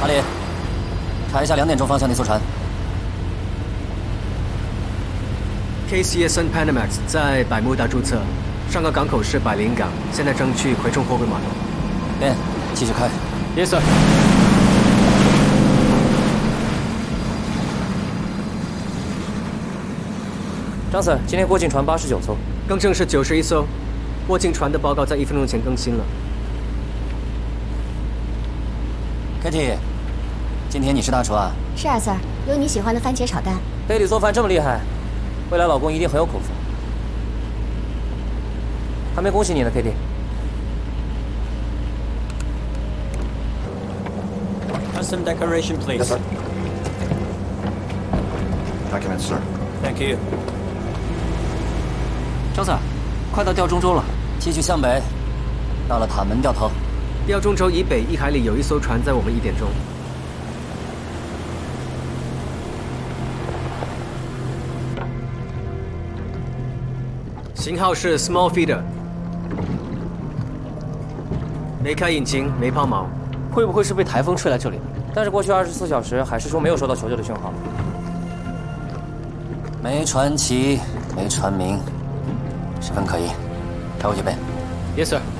查理，查一下2点钟方向那艘船。 KCSN Panamax 在百慕达注册，上个港口是百灵港，现在正去葵涌货柜码头。 Ben，继续开。 Yes sir。 张 Sir， 今天过境船89艘， 更正是91艘。过境船的报告在1分钟前更新了。 Kitty， 今天你是大厨啊？ 是啊 ，Sir， 有你喜欢的番茄炒蛋。 杯里做饭这么厉害，未来老公一定很有口福。还没恭喜你呢 ，Kitty。 Custom declaration, please. Yes, sir. Documents, sir. Thank you. 张 Sir， 快到吊钟洲了， 继续向北，到了塔门掉头。 吊钟洲以北1海里有一艘船在我们1点钟。型号是 Small Feeder， 没开引擎，没抛锚。 会不会是被台风吹来这里的？但是过去24小时，海事说没有收到求救的讯号。 没传旗，没船名，十分可疑。开过去呗。 Yes sir。